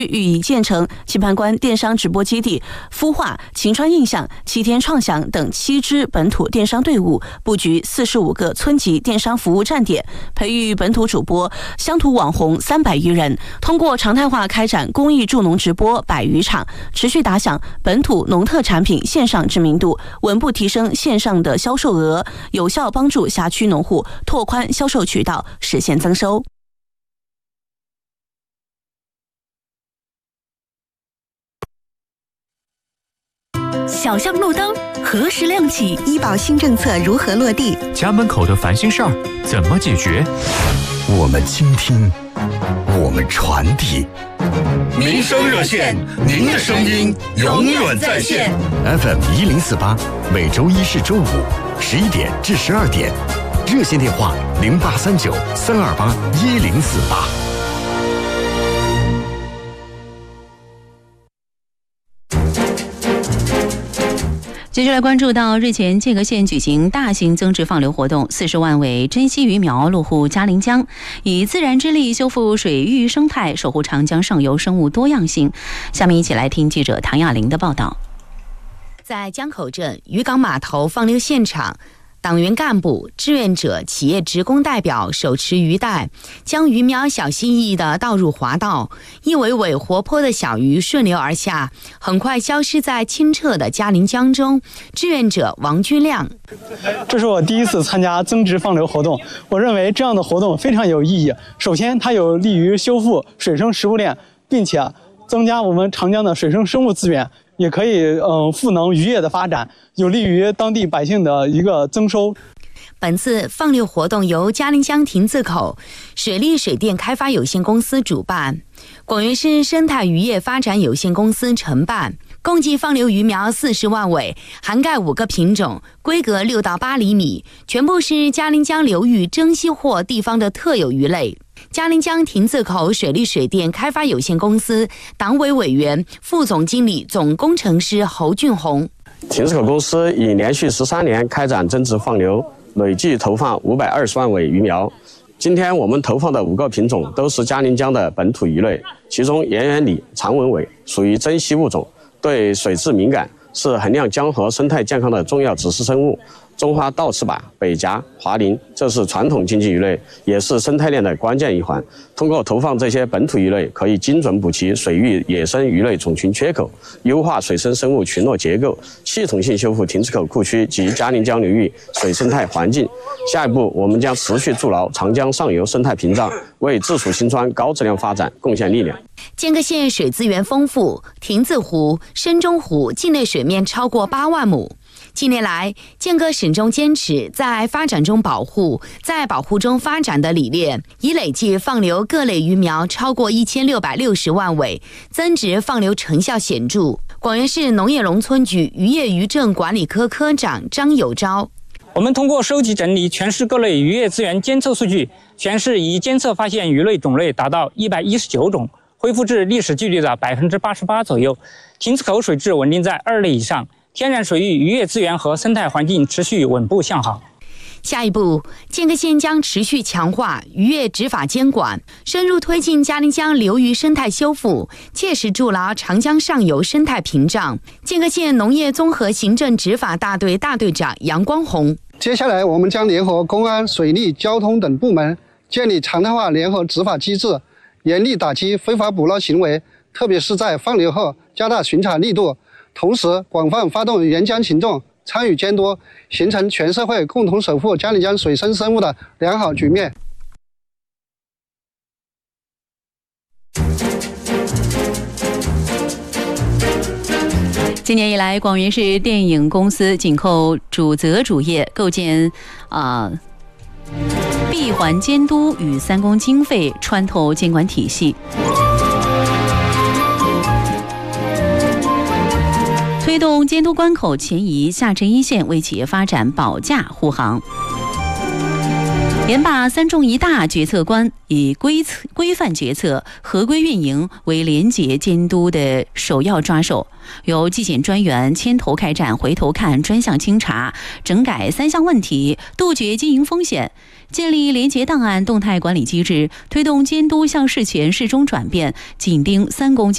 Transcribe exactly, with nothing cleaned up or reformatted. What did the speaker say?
予以建成棋盘关电商直播基地、孵化晴川印象、七天创想等七支本土电商队伍，布局四十五个村级电商服务站点，培育本土主播、乡土网红三百余人。通过常态化开展公益助农直播百余场，持续打响本土农特产品线上知名度，稳步提升线上的销售额，有效帮助辖区农户拓宽销售渠道，实现增收。 小巷路灯何时亮起？ 医保新政策如何落地？ 家门口的烦心事儿怎么解决？ 我们倾听，我们传递。 民生热线，您的声音永远在线。 F M 一零四八，每周一至周五十一点至十二点，热线电话零八三九三二八一零四八。 接下来关注到日前剑阁县举行大型增殖放流活动，四十万尾珍稀鱼苗落户嘉陵江，以自然之力修复水域生态，守护长江上游生物多样性。下面一起来听记者唐亚玲的报道。 在江口镇渔港码头放流现场，党员干部、志愿者、企业职工代表手持鱼袋，将鱼苗小心翼翼地倒入滑道，一尾尾活泼的小鱼顺流而下，很快消失在清澈的嘉陵江中。志愿者王军亮： 这是我第一次参加增殖放流活动，我认为这样的活动非常有意义。首先，它有利于修复水生食物链，并且增加我们长江的水生生物资源，也可以嗯赋能渔业的发展，有利于当地百姓的一个增收。 本次放流活动由嘉陵江亭子口水利水电开发有限公司主办，广元市生态渔业发展有限公司承办，共计放流鱼苗四十万尾，涵盖五个品种，规格六到八厘米，全部是嘉陵江流域珍稀或地方的特有鱼类。嘉陵江亭子口水利水电开发有限公司党委委员、副总经理、总工程师侯俊宏： 亭子口公司已连续十三年开展增殖放流，累计投放五百二十万尾鱼苗。今天我们投放的五个品种都是嘉陵江的本土鱼类，其中圆圆鲤、长吻尾属于珍稀物种，对水质敏感，是衡量江河生态健康的重要指示生物。中华倒翅膀、北夹、华鳞，这是传统经济鱼类，也是生态链的关键一环。通过投放这些本土鱼类，可以精准补齐水域野生鱼类种群缺口，优化水生生物群落结构，系统性修复亭子口库区及嘉陵江流域水生态环境。下一步，我们将持续筑牢长江上游生态屏障，为自属新川高质量发展贡献力量。 剑阁县水资源丰富，亭子湖、深中湖境内水面超过八万亩。近年来，剑阁始终坚持在发展中保护，在保护中发展的理念，已累计放流各类鱼苗超过一千六百六十万尾，增殖放流成效显著。广元市农业农村局渔业渔政管理科科长张有昭： 我们通过收集整理全市各类渔业资源监测数据，全市已监测发现鱼类种类达到一百一十九种，恢复至历史距离的百分之八十八左右，亭子口水质稳定在二类以上，天然水域渔业资源和生态环境持续稳步向好。 下一步，剑阁县将持续强化渔业执法监管，深入推进嘉陵江流域生态修复，切实筑牢长江上游生态屏障。剑阁县农业综合行政执法大队大队长杨光红： 接下来，我们将联合公安、水利、交通等部门，建立常态化联合执法机制，严厉打击非法捕捞行为，特别是在放流后加大巡查力度，同时广泛发动沿江群众参与监督，形成全社会共同守护嘉陵江水生生物的良好局面。 今年以来，广元市电影公司紧扣主责主业，构建啊、呃、闭环监督与三公经费穿透监管体系，推动监督关口前移下沉一线，为企业发展保驾护航。严把三重一大决策观，以规规范决策、合规运营为廉洁监督的首要抓手，由纪检专员牵头开展回头看专项清查，整改三项问题，杜绝经营风险，建立廉洁档案动态管理机制，推动监督向事前事中转变，紧盯三公